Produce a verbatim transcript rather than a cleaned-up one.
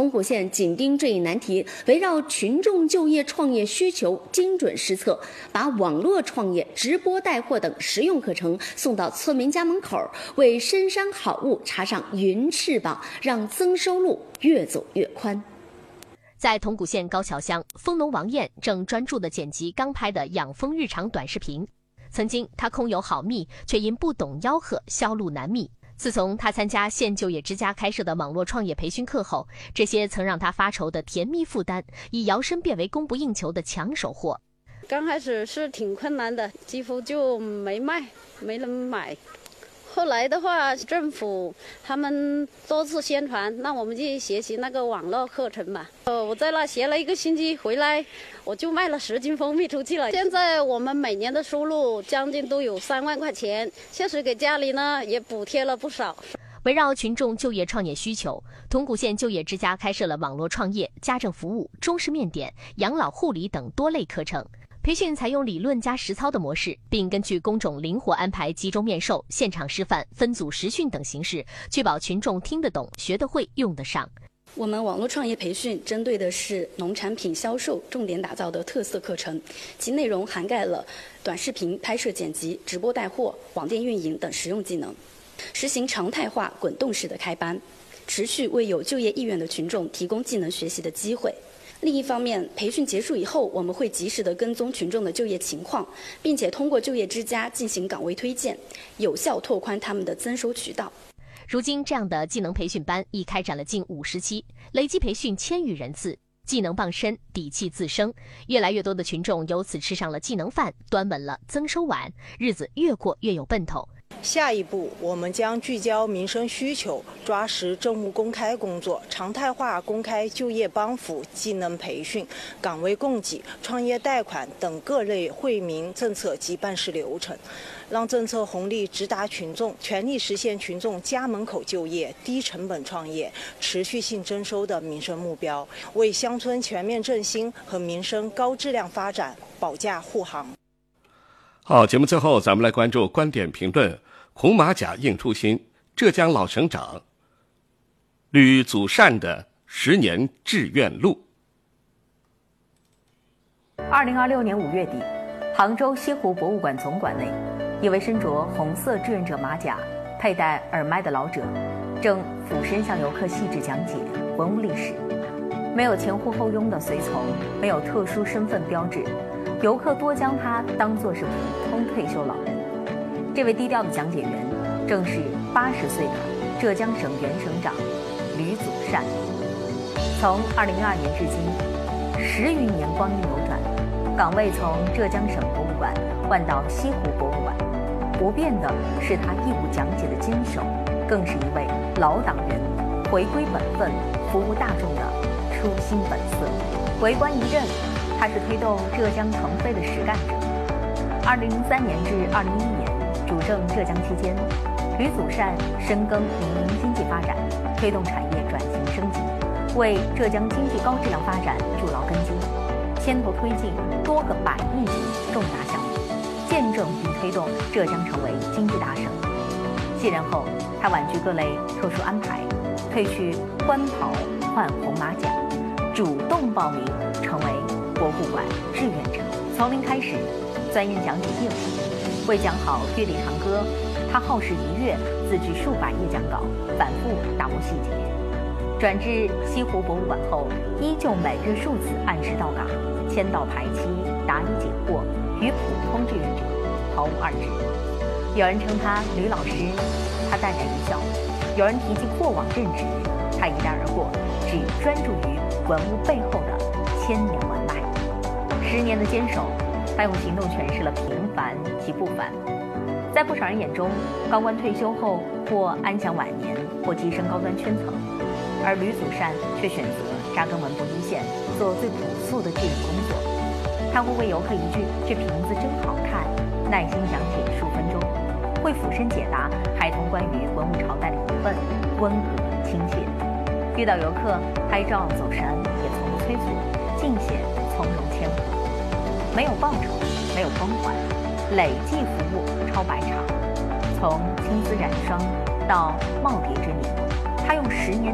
铜鼓县紧盯这一难题，围绕群众就业创业需求，精准施策，把网络创业、直播带货等实用课程送到村民家门口，为深山好物插上云翅膀，让增收路越走越宽。 在铜鼓县高桥乡，蜂农王燕正专注地剪辑刚拍的养蜂日常短视频。曾经他空有好蜜，却因不懂吆喝，销路难觅。自从他参加县就业之家开设的网络创业培训课后，这些曾让他发愁的甜蜜负担，已摇身变为供不应求的抢手货。 刚开始是挺困难的，几乎就没卖，没人买。后来的话，政府他们多次宣传，那我们去学习那个网络课程嘛。呃，我在那学了一个星期，回来我就卖了十斤蜂蜜出去了。现在我们每年的收入将近都有三万块钱，确实给家里呢也补贴了不少。 围绕群众就业创业需求，铜鼓县就业之家开设了网络创业、家政服务、中式面点、养老护理等多类课程。培训采用理论加实操的模式，并根据工种灵活安排集中面授、现场示范、分组实训等形式，确保群众听得懂、学得会、用得上。 我们网络创业培训针对的是农产品销售重点打造的特色课程，其内容涵盖了短视频拍摄剪辑、直播带货、网店运营等实用技能，实行常态化滚动式的开班，持续为有就业意愿的群众提供技能学习的机会。另一方面，培训结束以后，我们会及时地跟踪群众的就业情况，并且通过就业之家进行岗位推荐，有效拓宽他们的增收渠道。 如今，这样的技能培训班已开展了近五十期，累计培训千余人次，技能傍身，底气自生。越来越多的群众由此吃上了技能饭，端稳了增收碗，日子越过越有奔头。 下一步，我们将聚焦民生需求，抓实政务公开工作，常态化公开就业帮扶、技能培训、岗位供给、创业贷款等各类惠民政策及办事流程，让政策红利直达群众，全力实现群众家门口就业、低成本创业、持续性增收的民生目标，为乡村全面振兴和民生高质量发展保驾护航。 好，节目最后咱们来关注观点评论。红马甲映初心，浙江老省长吕祖善的十年志愿路。 二零二六年五月底，杭州西湖博物馆总馆内，一位身着红色志愿者马甲、佩戴耳麦的老者，正俯身向游客细致讲解文物历史。没有前呼后拥的随从，没有特殊身份标志，游客多将他当作是普通退休老人。这位低调的讲解员，正是八十岁的浙江省原省长吕祖善。从二零一二年至今，十余年光阴流转，岗位从浙江省博物馆换到西湖博物馆，不变的是他义务讲解的坚守，更是一位老党员回归本分、服务大众的初心本色。为官一任，他是推动浙江腾飞的实干者。二零零三年至二零一一年主政浙江期间，吕祖善深耕民营经济发展，推动产业转型升级，为浙江经济高质量发展筑牢根基，牵头推进多个百亿级重大项目，见证并推动浙江成为经济大省。卸任后，他婉拒各类特殊安排，褪去官袍换红马甲，主动报名成为博物馆志愿者，从零开始钻研讲解业务。为讲好乐理长歌，他耗时一月，自制数百页讲稿，反复打磨细节。转至西湖博物馆后，依旧每日数次按时到岗，签到排期，答疑解惑，与普通志愿者毫无二致。有人称他吕老师，他淡然一笑；有人提及过往任职，他一带而过，只专注于文物背后的千年文脉。十年的坚守，他用行动诠释了平凡及不凡。在不少人眼中，高官退休后或安享晚年，或跻身高端圈层，而吕祖善却选择扎根文博一线，做最朴素的志愿工作。他会为游客一句“这瓶子真好看”，耐心讲解数分钟，会俯身解答孩童关于文物朝代的疑问，温和亲切。遇到游客拍照走神，也从不催促，尽显从容谦和。没有报酬，没有光环，累计服务超百场。从青丝染霜到耄耋之年，他用十年